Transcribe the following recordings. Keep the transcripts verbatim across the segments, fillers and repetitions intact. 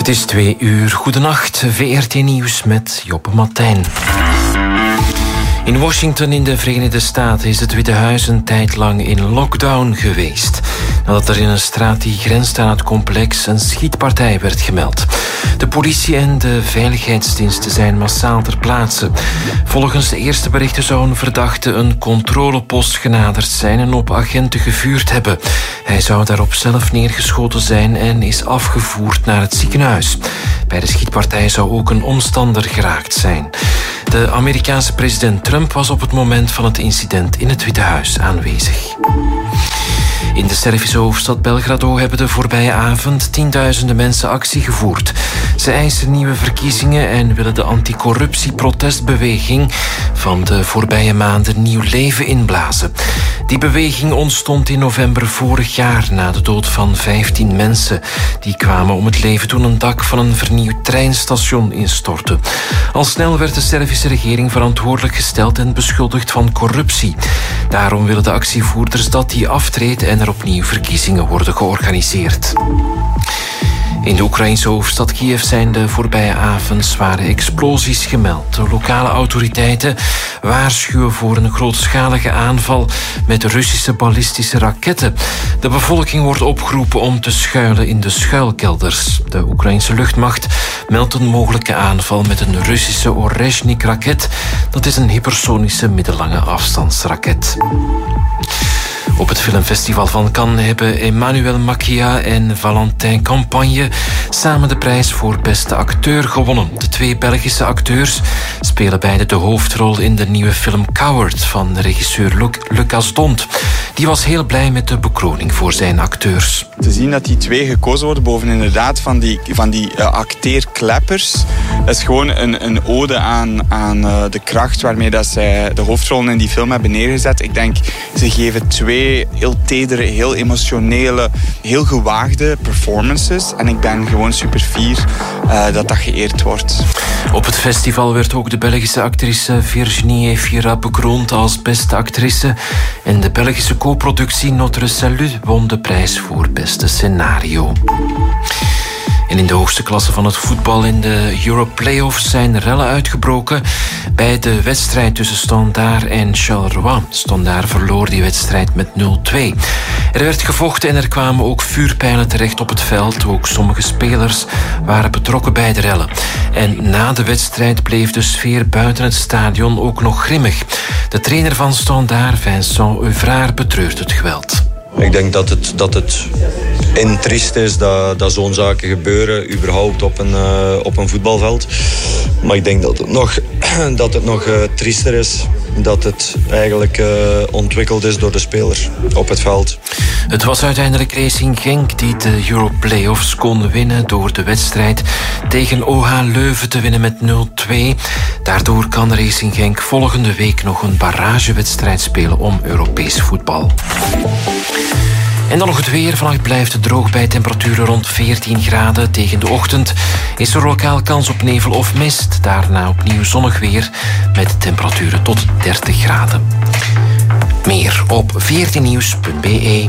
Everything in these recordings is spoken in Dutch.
Het is twee uur. Goedenacht, V R T Nieuws met Joppe Martijn. In Washington in de Verenigde Staten is het Witte Huis een tijd lang in lockdown geweest, nadat er in een straat die grenst aan het complex een schietpartij werd gemeld. De politie en de veiligheidsdiensten zijn massaal ter plaatse. Volgens de eerste berichten zou een verdachte een controlepost genaderd zijn en op agenten gevuurd hebben. Hij zou daarop zelf neergeschoten zijn en is afgevoerd naar het ziekenhuis. Bij de schietpartij zou ook een omstander geraakt zijn. De Amerikaanse president Trump was op het moment van het incident in het Witte Huis aanwezig. In de Servische hoofdstad Belgrado hebben de voorbije avond tienduizenden mensen actie gevoerd. Ze eisen nieuwe verkiezingen en willen de anticorruptieprotestbeweging van de voorbije maanden nieuw leven inblazen. Die beweging ontstond in november vorig jaar na de dood van vijftien mensen. Die kwamen om het leven toen een dak van een vernieuwd treinstation instortte. Al snel werd de Servische regering verantwoordelijk gesteld en beschuldigd van corruptie. Daarom willen de actievoerders dat die aftreedt en er opnieuw verkiezingen worden georganiseerd. In de Oekraïnse hoofdstad Kiev zijn de voorbije avond zware explosies gemeld. De lokale autoriteiten waarschuwen voor een grootschalige aanval met Russische ballistische raketten. De bevolking wordt opgeroepen om te schuilen in de schuilkelders. De Oekraïnse luchtmacht meldt een mogelijke aanval met een Russische Orezhnik-raket. Dat is een hypersonische middellange afstandsraket. Op het filmfestival van Cannes hebben Emmanuel Macchia en Valentin Campagne samen de prijs voor beste acteur gewonnen. De twee Belgische acteurs spelen beide de hoofdrol in de nieuwe film Coward van regisseur Luc, Lucas Dont. Die was heel blij met de bekroning voor zijn acteurs. Te zien dat die twee gekozen worden boven inderdaad van die, van die uh, acteerkleppers. Dat is gewoon een, een ode aan, aan uh, de kracht waarmee dat zij de hoofdrollen in die film hebben neergezet. Ik denk, ze geven twee heel tedere, heel emotionele, heel gewaagde performances. En ik ben gewoon super fier uh, dat dat geëerd wordt. Op het festival werd ook de Belgische actrice Virginie Efira bekroond als beste actrice. En de Belgische co-productie Notre Salut won de prijs voor beste scenario. En in de hoogste klasse van het voetbal in de Euro-playoffs zijn rellen uitgebroken bij de wedstrijd tussen Standaard en Charleroi. Standaard verloor die wedstrijd met nul twee. Er werd gevochten en er kwamen ook vuurpijlen terecht op het veld. Ook sommige spelers waren betrokken bij de rellen. En na de wedstrijd bleef de sfeer buiten het stadion ook nog grimmig. De trainer van Standaard, Vincent Euvraar, betreurt het geweld. Ik denk dat het, dat het en triest is dat, dat zo'n zaken gebeuren, überhaupt op een, uh, op een voetbalveld. Maar ik denk dat het nog, dat het nog uh, triester is dat het eigenlijk uh, ontwikkeld is door de spelers op het veld. Het was uiteindelijk Racing Genk die de Euro-playoffs kon winnen door de wedstrijd tegen O H Leuven te winnen met nul twee. Daardoor kan Racing Genk volgende week nog een barragewedstrijd spelen om Europees voetbal. En dan nog het weer. Vannacht blijft het droog bij temperaturen rond veertien graden. Tegen de ochtend is er lokaal kans op nevel of mist. Daarna opnieuw zonnig weer met temperaturen tot dertig graden. Meer op veertien nieuws punt b e.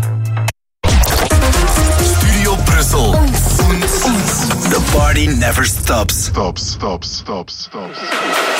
Studio Brussel. The party never stops. Stops, stops, stops, stops.